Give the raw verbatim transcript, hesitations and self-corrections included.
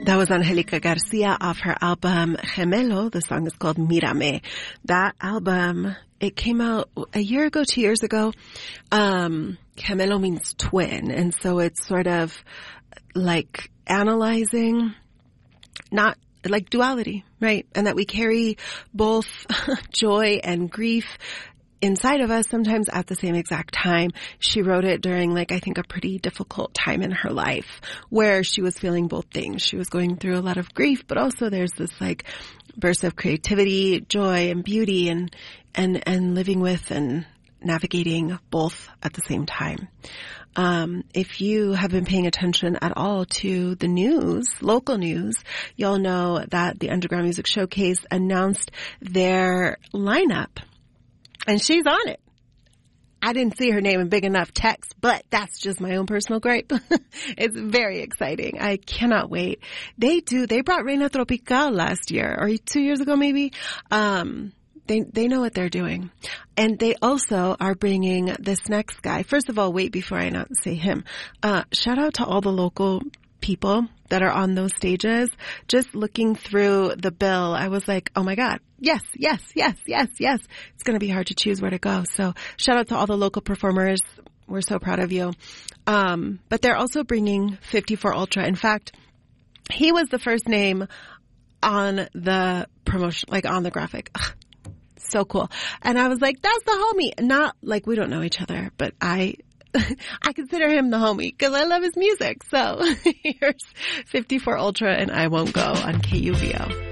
That was Angelica Garcia off her album Gemelo. The song is called Mírame. That album, it came out a year ago, two years ago. Um, Gemelo means twin. And so it's sort of like analyzing, not like duality, right? And that we carry both joy and grief inside of us, sometimes at the same exact time. She wrote it during, like, I think a pretty difficult time in her life where she was feeling both things. She was going through a lot of grief, but also there's this like burst of creativity, joy, and beauty, and, and, and living with and navigating both at the same time. Um, if you have been paying attention at all to the news, local news, you'll know that the Underground Music Showcase announced their lineup. And she's on it. I didn't see her name in big enough text, but that's just my own personal gripe. It's very exciting. I cannot wait. They do. They brought Reina Tropical last year, or two years ago maybe. Um, they they know what they're doing. And they also are bringing this next guy. First of all, wait before I not say him. Uh, shout out to all the local people that are on those stages. Just looking through the bill, I was like, oh my God. Yes, yes, yes, yes, yes. It's going to be hard to choose where to go. So shout out to all the local performers. We're so proud of you. Um, but they're also bringing fifty-four Ultra. In fact, he was the first name on the promotion, like on the graphic. Ugh, so cool. And I was like, that's the homie. Not like we don't know each other, but I I consider him the homie because I love his music. So here's fifty-four Ultra and I Won't Go on K U V O.